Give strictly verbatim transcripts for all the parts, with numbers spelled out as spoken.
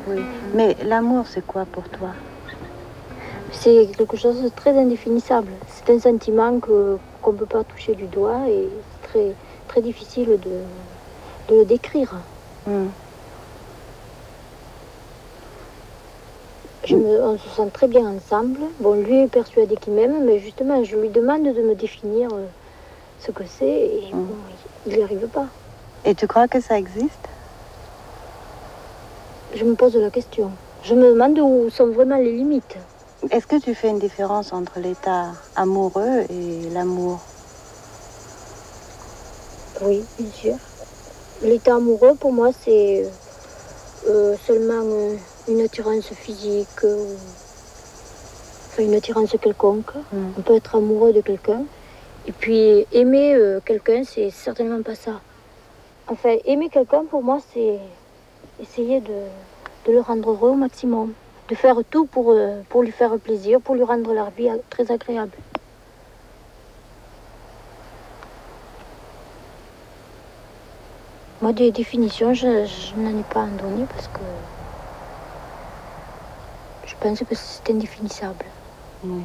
Oui. Mais l'amour, c'est quoi pour toi? C'est quelque chose de très indéfinissable. C'est un sentiment que, qu'on ne peut pas toucher du doigt et c'est très, très difficile de, de le décrire. Mm. Je me, on se sent très bien ensemble. Bon, lui est persuadé qu'il m'aime, mais justement, je lui demande de me définir ce que c'est et mm. bon, il n'y arrive pas. Et tu crois que ça existe? Je me pose la question. Je me demande où sont vraiment les limites. Est-ce que tu fais une différence entre l'état amoureux et l'amour? Oui, bien sûr. L'état amoureux, pour moi, c'est euh, seulement euh, une attirance physique, euh, enfin une attirance quelconque. Mm. On peut être amoureux de quelqu'un. Et puis aimer euh, quelqu'un, c'est certainement pas ça. Enfin, aimer quelqu'un, pour moi, c'est essayer de, de le rendre heureux au maximum. De faire tout pour, euh, pour lui faire plaisir, pour lui rendre la vie très agréable. Moi, des définitions, je, je n'en ai pas à en donner parce que je pense que c'est indéfinissable. Oui.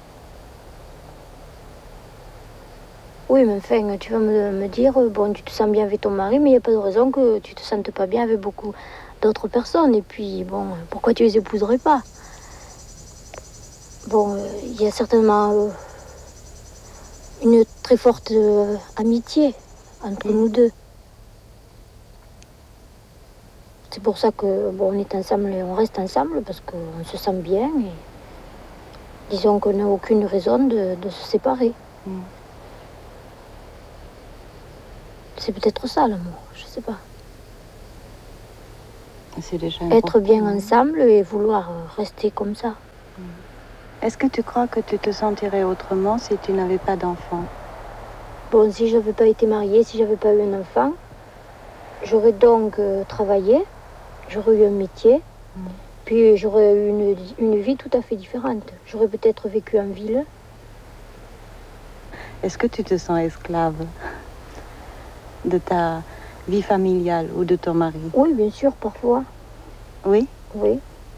Oui, mais enfin, tu vas me, me dire, bon, tu te sens bien avec ton mari, mais il n'y a pas de raison que tu te sentes pas bien avec beaucoup d'autres personnes. Et puis, bon, pourquoi tu les épouserais pas? Bon, il euh, y a certainement euh, une très forte euh, amitié entre mmh. nous deux. C'est pour ça que bon, on est ensemble et on reste ensemble parce qu'on se sent bien et disons qu'on n'a aucune raison de, de se séparer. Mmh. C'est peut-être ça l'amour, je sais pas. C'est déjà être bien ensemble et vouloir rester comme ça. Mmh. Est-ce que tu crois que tu te sentirais autrement si tu n'avais pas d'enfant? Bon, si je n'avais pas été mariée, si je n'avais pas eu un enfant, j'aurais donc euh, travaillé, j'aurais eu un métier, mmh. puis j'aurais eu une, une vie tout à fait différente. J'aurais peut-être vécu en ville. Est-ce que tu te sens esclave de ta vie familiale ou de ton mari? Oui, bien sûr, parfois. Oui? Oui.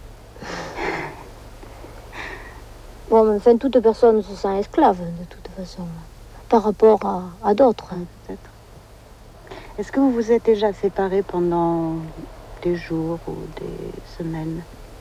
Bon, mais enfin, toute personne se sent esclave, de toute façon, par rapport à, à d'autres. Oui, peut-être. Est-ce que vous vous êtes déjà séparés pendant des jours ou des semaines?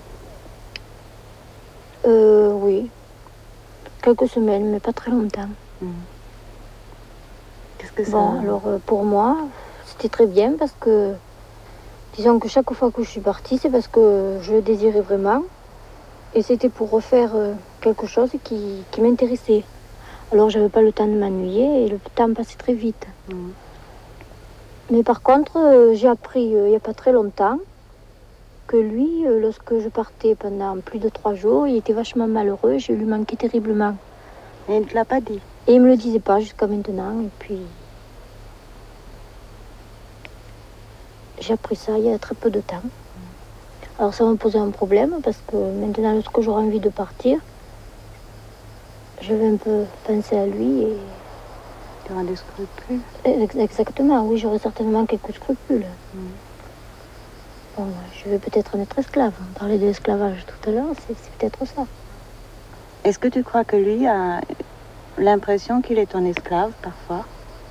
Euh, oui. Quelques semaines, mais pas très longtemps. Mmh. Qu'est-ce que ça... Bon, alors euh, pour moi, c'était très bien parce que, disons que chaque fois que je suis partie, c'est parce que je le désirais vraiment. Et c'était pour refaire euh, quelque chose qui, qui m'intéressait. Alors j'avais pas le temps de m'ennuyer et le temps passait très vite. Mmh. Mais par contre, euh, j'ai appris euh, il n'y a pas très longtemps que lui, euh, lorsque je partais pendant plus de trois jours, il était vachement malheureux, je lui manquais terriblement. Et il ne te l'a pas dit? Et il me le disait pas jusqu'à maintenant. Et puis, j'ai appris ça il y a très peu de temps. Alors ça m'a posé un problème parce que maintenant, lorsque j'aurai envie de partir, je vais un peu penser à lui et... Tu auras des scrupules? Exactement, oui, j'aurai certainement quelques scrupules. Mmh. Bon, je vais peut-être en être esclave. On parlait de l'esclavage tout à l'heure, c'est, c'est peut-être ça. Est-ce que tu crois que lui a l'impression qu'il est ton esclave parfois?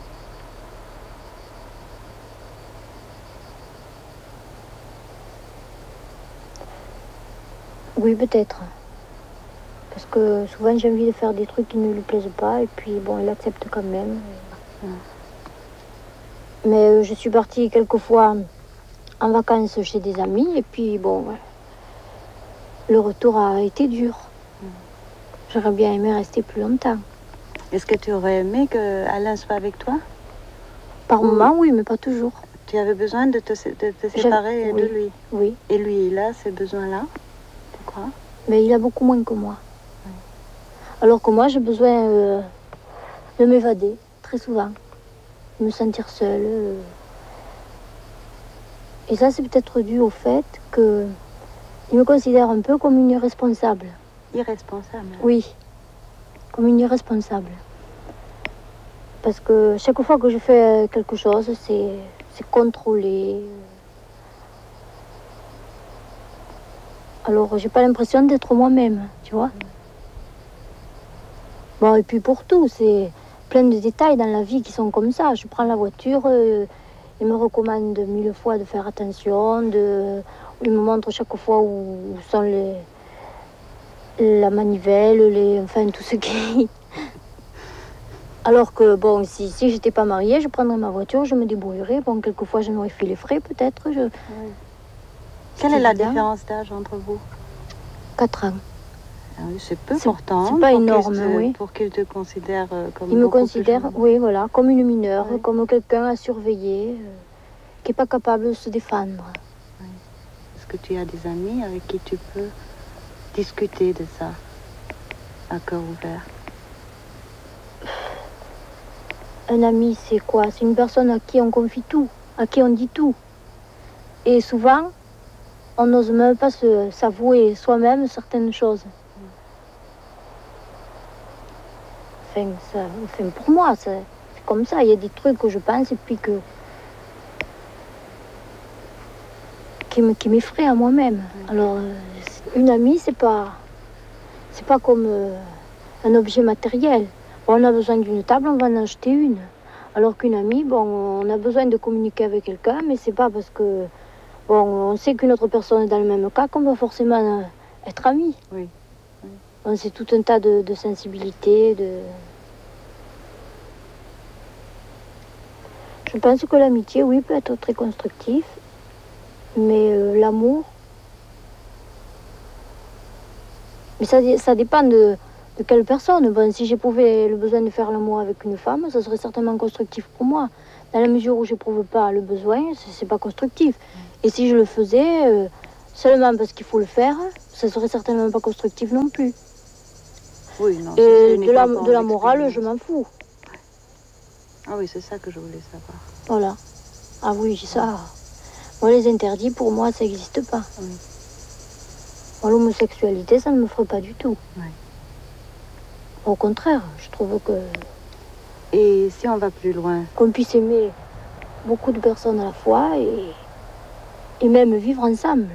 Oui, peut-être. Parce que souvent j'ai envie de faire des trucs qui ne lui plaisent pas et puis bon, il accepte quand même. Mmh. Mais euh, je suis partie quelques fois en vacances chez des amis et puis bon, le retour a été dur. Mmh. J'aurais bien aimé rester plus longtemps. Est-ce que tu aurais aimé que Alain soit avec toi? Par Ou... moment, oui, mais pas toujours. Tu avais besoin de te, de te séparer oui, de lui? Oui. Et lui, il a ces besoins-là? Tu crois? Mais il a beaucoup moins que moi. Oui. Alors que moi, j'ai besoin euh, de m'évader, très souvent. De me sentir seule. Euh... Et ça, c'est peut-être dû au fait qu'il me considère un peu comme une irresponsable. Irresponsable? Oui, comme une irresponsable. Parce que chaque fois que je fais quelque chose, c'est, c'est contrôlé. Alors, j'ai pas l'impression d'être moi-même, tu vois. Bon, et puis pour tout, c'est plein de détails dans la vie qui sont comme ça. Je prends la voiture, euh, il me recommande mille fois de faire attention, de... il me montre chaque fois où, où sont les... la manivelle, les... enfin tout ce qui... Alors que, bon, si, si j'étais pas mariée, je prendrais ma voiture, je me débrouillerais. Bon, quelquefois, je m'aurais fait les frais, peut-être. Je... Oui. Quelle est la différence d'âge entre vous? Quatre ans. Ah oui, c'est peu pourtant. C'est pas pour énorme, te, oui. Pour qu'il te considère euh, comme Il me beaucoup considère, plus jeune. oui, voilà, comme une mineure, Oui. comme quelqu'un à surveiller, euh, qui n'est pas capable de se défendre. Oui. Est-ce que tu as des amis avec qui tu peux discuter de ça, à cœur ouvert? Un ami, c'est quoi? C'est une personne à qui on confie tout, à qui on dit tout. Et souvent, on n'ose même pas se, s'avouer soi-même certaines choses. Enfin, ça, enfin pour moi, c'est, c'est comme ça. Il y a des trucs que je pense et puis que... qui, me, qui m'effraient à moi-même. Oui. Alors, euh, une amie, c'est pas... c'est pas comme euh, un objet matériel. Bon, on a besoin d'une table, on va en acheter une. Alors qu'une amie, bon, on a besoin de communiquer avec quelqu'un, mais c'est pas parce que... bon, on sait qu'une autre personne est dans le même cas qu'on va forcément euh, être amis. Oui. Oui. Bon, c'est tout un tas de, de sensibilité, de... Je pense que l'amitié, oui, peut être très constructif, mais euh, l'amour... Mais ça, ça dépend de, de quelle personne. Bon, si j'éprouvais le besoin de faire l'amour avec une femme, ça serait certainement constructif pour moi. Dans la mesure où je n'éprouve pas le besoin, c'est, c'est pas constructif. Et si je le faisais euh, seulement parce qu'il faut le faire, ça serait certainement pas constructif non plus. Oui, non. Et de la, de la morale, je m'en fous. Ah oui, c'est ça que je voulais savoir. Voilà. Ah oui, ça. Moi, les interdits, pour moi, ça n'existe pas. Oui. Moi, l'homosexualité, ça ne me ferait pas du tout. Oui. Au contraire, je trouve que... Et si on va plus loin? Qu'on puisse aimer beaucoup de personnes à la fois et, et même vivre ensemble.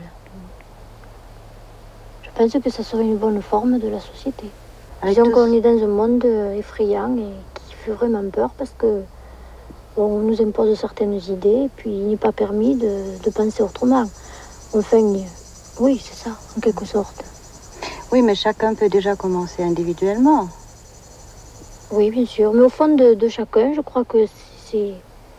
Je pense que ça serait une bonne forme de la société. Disons tous... qu'on est dans un monde effrayant et qui fait vraiment peur parce que bon, on nous impose certaines idées et puis il n'est pas permis de, de penser autrement. Enfin, oui, c'est ça, en quelque sorte. Oui, mais chacun peut déjà commencer individuellement. Oui, bien sûr. Mais au fond de, de chacun, je crois que c'est...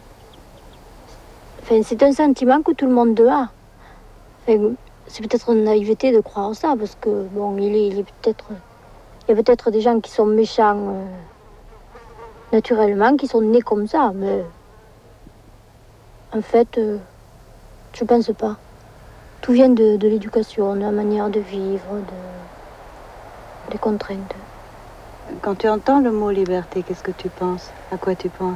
Enfin, c'est un sentiment que tout le monde a. Enfin, c'est peut-être une naïveté de croire ça, parce que, bon, il est, il est peut-être... Il y a peut-être des gens qui sont méchants euh, naturellement, qui sont nés comme ça, mais... En fait, euh, je pense pas. Tout vient de, de l'éducation, de la manière de vivre, de, des contraintes. Quand tu entends le mot liberté, qu'est-ce que tu penses? À quoi tu penses?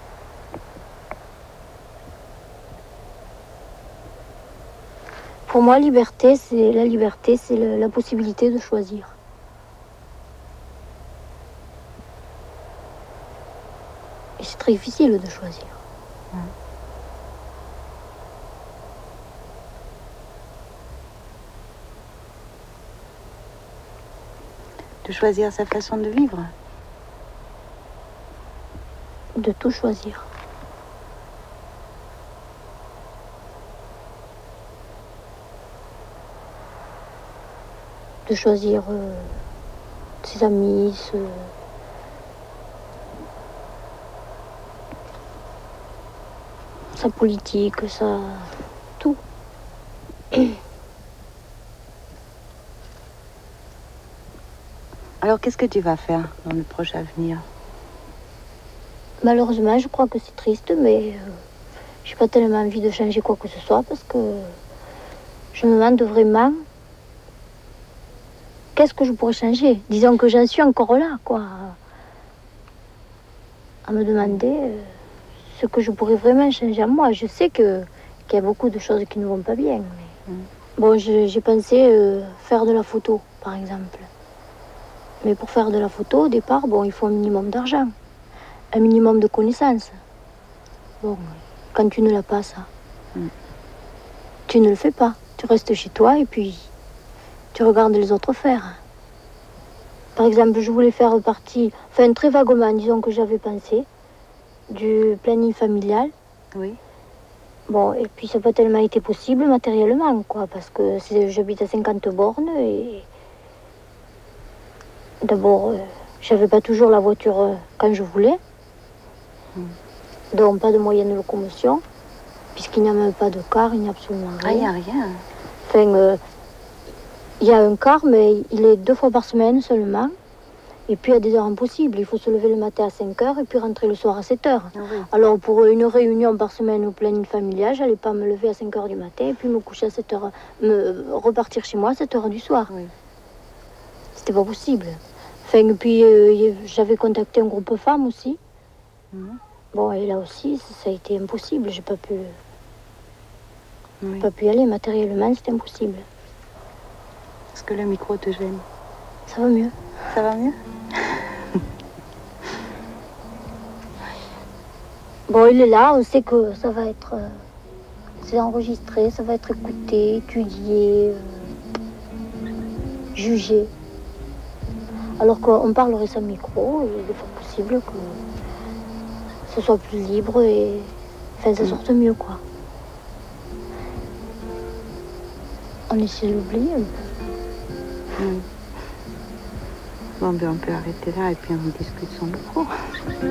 Pour moi, liberté, c'est la liberté, c'est le, la possibilité de choisir. Et c'est très difficile de choisir. Ouais. De choisir sa façon de vivre? De tout choisir. De choisir euh, ses amis, ce... sa politique, sa... tout. Alors, qu'est-ce que tu vas faire dans le proche avenir? Malheureusement, je crois que c'est triste, mais euh, je n'ai pas tellement envie de changer quoi que ce soit parce que je me demande vraiment qu'est-ce que je pourrais changer. Disons que j'en suis encore là, quoi, à me demander euh, ce que je pourrais vraiment changer en moi. Je sais que, qu'il y a beaucoup de choses qui ne vont pas bien. Mais... Mm. Bon, je, j'ai pensé euh, faire de la photo, par exemple. Mais pour faire de la photo, au départ, bon, il faut un minimum d'argent, un minimum de connaissances. Bon, quand tu ne l'as pas, ça, mm. tu ne le fais pas. Tu restes chez toi et puis tu regardes les autres faire. Par exemple, je voulais faire partie, enfin très vaguement, disons que j'avais pensé, du planning familial. Oui. Bon, et puis ça n'a pas tellement été possible matériellement, quoi, parce que c'est, j'habite à cinquante bornes et d'abord, euh, j'avais pas toujours la voiture euh, quand je voulais, mm. donc pas de moyens de locomotion, puisqu'il n'y a même pas de car, il n'y a absolument rien. Ah, il n'y a rien. Enfin, euh, il y a un car, mais il est deux fois par semaine seulement. Et puis, il y a des heures impossibles. Il faut se lever le matin à cinq heures et puis rentrer le soir à sept heures. Ah oui. Alors, pour une réunion par semaine au planning familial, je n'allais pas me lever à cinq heures du matin et puis me coucher à sept heures, me repartir chez moi à sept heures du soir. Oui. C'était pas possible. Enfin, et puis, euh, j'avais contacté un groupe femmes aussi. Mmh. Bon, et là aussi, ça, ça a été impossible. J'ai pas pu... Oui. J'ai pas pu y aller. Matériellement, c'était impossible. Est-ce que le micro te gêne? Ça va mieux. Ça va mieux? Bon, il est là, on sait que ça va être... Euh, c'est enregistré, ça va être écouté, étudié, euh, jugé. Alors qu'on parlerait sans micro, il est fort possible que ce soit plus libre et... Enfin, ça sorte mieux, quoi. On essaie de l'oublier un peu. Mm. Bon, ben on peut arrêter là et puis on discute sans micro.